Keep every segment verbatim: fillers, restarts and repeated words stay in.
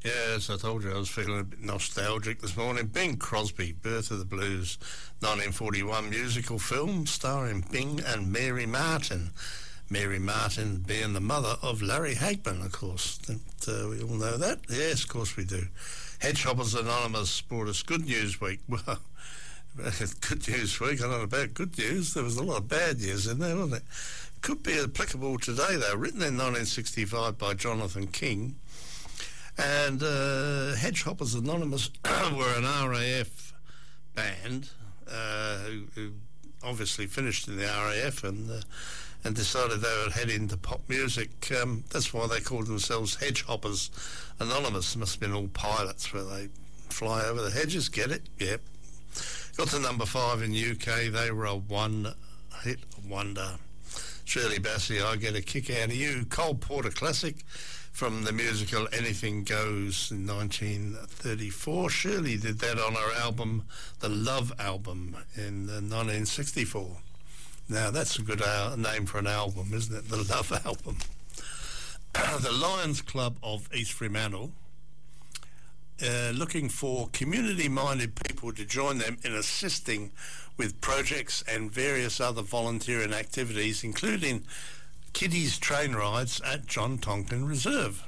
Yes, I told you I was feeling a bit nostalgic this morning. Bing Crosby, Birth of the Blues, nineteen forty-one musical film starring Bing and Mary Martin. Mary Martin being the mother of Larry Hagman, of course. Don't, uh, we all know that? Yes, of course we do. Hedgehoppers Anonymous brought us Good News Week. Well, Good News Week, I don't know about good news. There was a lot of bad news in there, wasn't it? Could be applicable today, though. Written in nineteen sixty-five by Jonathan King. And uh, Hedgehoppers Anonymous were an R A F band uh, who, who obviously finished in the R A F and uh, and decided they would head into pop music. Um, that's why they called themselves Hedgehoppers Anonymous. Must have been all pilots where they fly over the hedges. Get it? Yep. Got to number five in U K. They were a one-hit wonder. Shirley Bassey, I Get a Kick Out of You. Cole Porter classic from the musical Anything Goes in nineteen thirty-four. Shirley did that on her album, The Love Album, in uh, nineteen sixty-four. Now, that's a good uh, name for an album, isn't it? The Love Album. The Lions Club of East Fremantle, uh, looking for community-minded people to join them in assisting with projects and various other volunteering activities, including kiddies train rides at John Tonkin Reserve.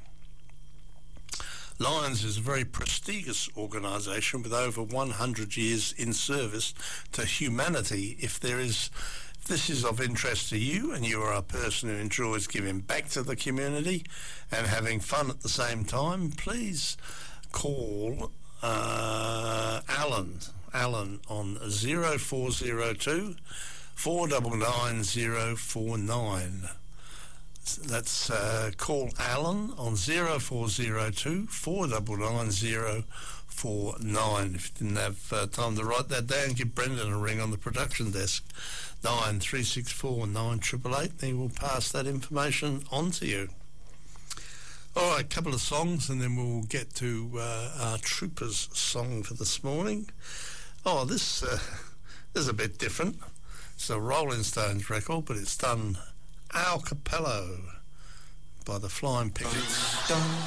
Lions is a very prestigious organisation with over one hundred years in service to humanity. If there is, if this is of interest to you and you are a person who enjoys giving back to the community and having fun at the same time, please call uh, Alan, Alan on zero four zero two, four nine nine zero four nine. That's uh, call Alan on zero four zero two, four nine nine zero four nine. If you didn't have uh, time to write that down, give Brendan a ring on the production desk, nine three six four nine eight eight eight. He will pass that information on to you. All right, a couple of songs and then we'll get to uh, our Troopers song for this morning. Oh, this, uh, this is a bit different. It's a Rolling Stones record, but it's done a cappella by the Flying Pickets.